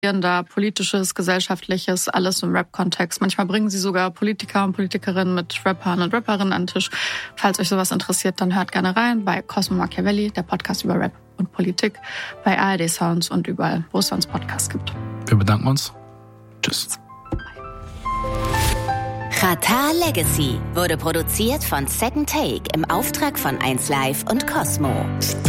da politisches, gesellschaftliches, alles im Rap-Kontext. Manchmal bringen sie sogar Politiker und Politikerinnen mit Rappern und Rapperinnen an den Tisch. Falls euch sowas interessiert, dann hört gerne rein bei Cosmo Machiavelli, der Podcast über Rap und Politik, bei ARD Sounds und überall, wo es sonst Podcasts gibt. Wir bedanken uns. Tschüss. Xatar Legacy wurde produziert von Second Take im Auftrag von 1Live und Cosmo.